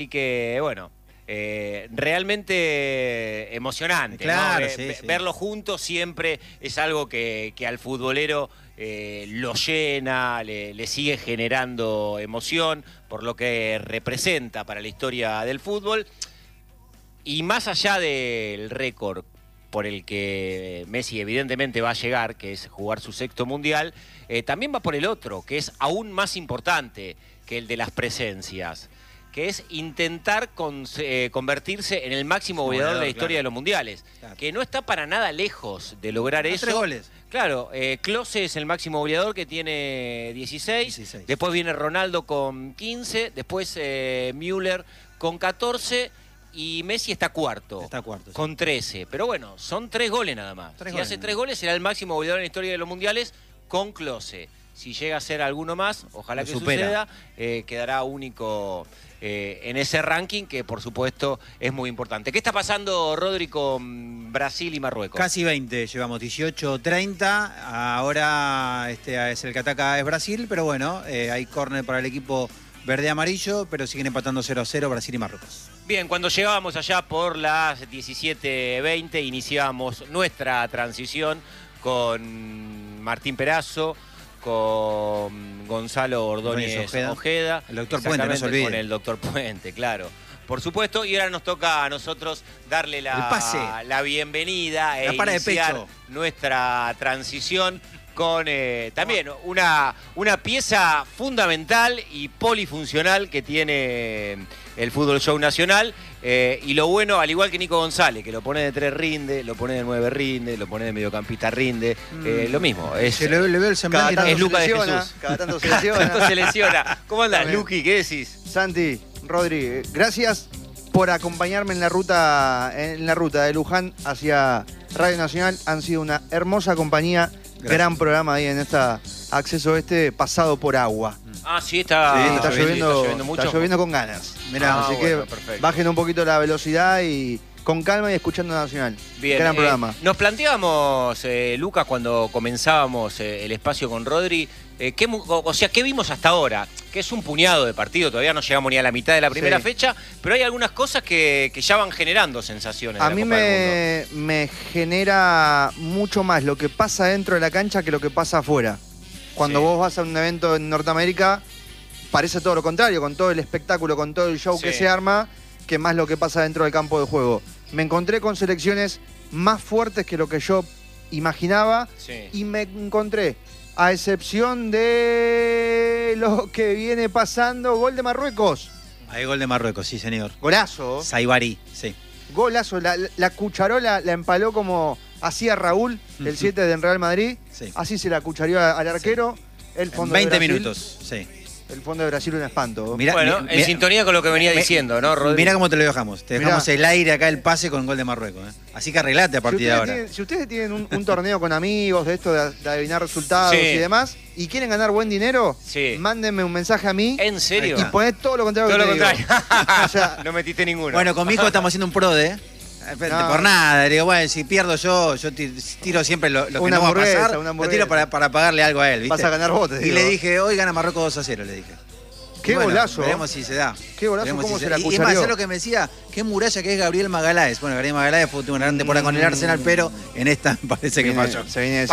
Así que, bueno, realmente emocionante, claro, ¿no? sí. Verlo juntos siempre es algo que al futbolero lo llena, le sigue generando emoción por lo que representa para la historia del fútbol. Y más allá del récord por el que Messi evidentemente va a llegar, que es jugar su sexto mundial, también va por el otro, que es aún más importante que el de las presencias, que es intentar convertirse en el máximo goleador de la historia de los mundiales, que no está para nada lejos de lograr eso. 3 goles. Claro, Klose es el máximo goleador, que tiene 16, después viene Ronaldo con 15, después Müller con 14 y Messi está cuarto, con 13. Pero bueno, son 3 goles nada más. Si hace 3 goles será el máximo goleador en la historia de los mundiales con Klose. Si llega a ser alguno más, ojalá que suceda, quedará único en ese ranking, que por supuesto es muy importante. ¿Qué está pasando, Rodri, con Brasil y Marruecos? Casi 20, llevamos 18-30, ahora es el que ataca es Brasil, pero bueno, hay córner para el equipo verde-amarillo, pero siguen empatando 0-0 Brasil y Marruecos. Bien, cuando llegábamos allá por las 17:20, iniciábamos nuestra transición con Martín Perazo, con Gonzalo Ordóñez Ojeda. El doctor Puente, no se olvide. Con el doctor Puente, claro. Por supuesto, y ahora nos toca a nosotros darle la bienvenida e iniciar nuestra transición con también una pieza fundamental y polifuncional que tiene el Fútbol Show Nacional. Y lo bueno, al igual que Nico González, que lo pone de 3 rinde, lo pone de 9 rinde, lo pone de mediocampista rinde, lo mismo. Le veo el semblante. Es Lucas de Jesús. Cada tanto se lesiona. Se lesiona. ¿Cómo andás, Luqui? ¿Qué decís? Santi, Rodri, gracias por acompañarme en la ruta de Luján hacia Radio Nacional. Han sido una hermosa compañía. Gracias. Gran programa ahí en esta Acceso pasado por agua. Ah, sí, está lloviendo mucho. Está lloviendo con ganas. Mirá, así que bajen un poquito la velocidad y con calma y escuchando Nacional. Bien, gran programa. Nos planteábamos, Lucas, cuando comenzábamos el espacio con Rodri, ¿qué vimos hasta ahora? Que es un puñado de partido, todavía no llegamos ni a la mitad de la primera fecha, pero hay algunas cosas que ya van generando sensaciones. A mí me genera mucho más lo que pasa dentro de la cancha que lo que pasa afuera. Cuando vos vas a un evento en Norteamérica, parece todo lo contrario, con todo el espectáculo, con todo el show que se arma, que más lo que pasa dentro del campo de juego. Me encontré con selecciones más fuertes que lo que yo imaginaba y me encontré, a excepción de lo que viene pasando, gol de Marruecos. Hay gol de Marruecos, sí, señor. Golazo. Saibari, sí. Golazo, la cucharola la empaló como hacía Raúl, el 7 del Real Madrid. Así se la cuchareó al arquero. El fondo en 20 de Brasil, minutos, el fondo de Brasil un espanto. En sintonía con lo que venía diciendo, ¿no, Rodri? Mirá cómo te lo dejamos. Te dejamos el aire acá, el pase con gol de Marruecos. Así que arreglate a partir de ahora. Si ustedes tienen un torneo con amigos de esto, de adivinar resultados y demás, y quieren ganar buen dinero, mándenme un mensaje a mí. ¿En serio? Y poned todo lo contrario que te digo. O sea, no metiste ninguno. Bueno, con mi hijo estamos haciendo un PRODE. Por nada, digo, bueno, si pierdo yo tiro siempre lo que no va a pasar, lo tiro para pagarle algo a él, ¿viste? Vas a ganar vos, te digo. Y le dije, hoy gana Marruecos 2-0, le dije. Qué golazo. Veremos si se da. Qué golazo, cómo se la cuchareó. Y es más, es lo que me decía, qué muralla que es Gabriel Magaláes. Bueno, Gabriel Magaláes fue una gran temporada con el Arsenal, pero en esta parece que falló.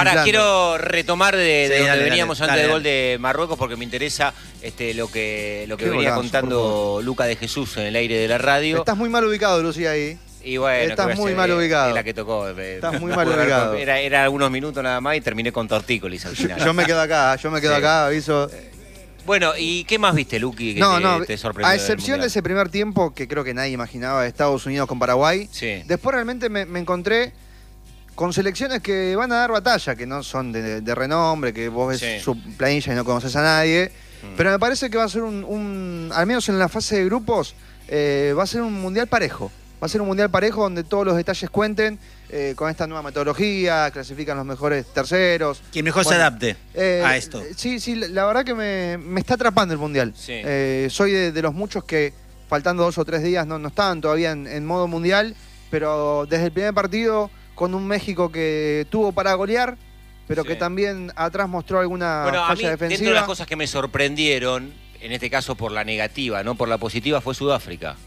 Quiero retomar de donde veníamos antes del gol de Marruecos, porque me interesa lo que venía contando Lucas de Jesús en el aire de la radio. Estás muy mal ubicado, Lucía, ahí. Y bueno, estás muy mal ubicado. Es la que tocó. Estás muy mal ubicado. Era algunos minutos nada más y terminé con tortícolis al final. Yo me quedo acá, aviso. Bueno, ¿y qué más viste, Luqui, que te sorprendió? A excepción de ese primer tiempo, que creo que nadie imaginaba, de Estados Unidos con Paraguay, después realmente me encontré con selecciones que van a dar batalla, que no son de renombre, que vos ves su planilla y no conoces a nadie, pero me parece que va a ser al menos en la fase de grupos, va a ser un mundial parejo. Va a ser un mundial parejo donde todos los detalles cuenten con esta nueva metodología, clasifican los mejores terceros. Quien mejor se adapte a esto. Sí, la verdad que me está atrapando el mundial. Soy de los muchos que, faltando 2 o 3 días, no estaban todavía en modo mundial, pero desde el primer partido, con un México que tuvo para golear, pero que también atrás mostró alguna falla defensiva. Dentro de las cosas que me sorprendieron, en este caso por la negativa, no por la positiva, fue Sudáfrica.